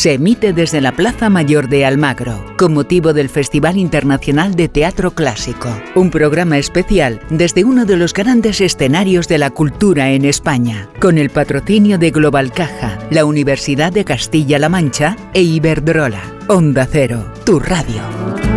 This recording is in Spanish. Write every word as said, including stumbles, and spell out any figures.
Se emite desde la Plaza Mayor de Almagro, con motivo del Festival Internacional de Teatro Clásico. Un programa especial desde uno de los grandes escenarios de la cultura en España, con el patrocinio de Global Caja, la Universidad de Castilla-La Mancha e Iberdrola. Onda Cero, tu radio.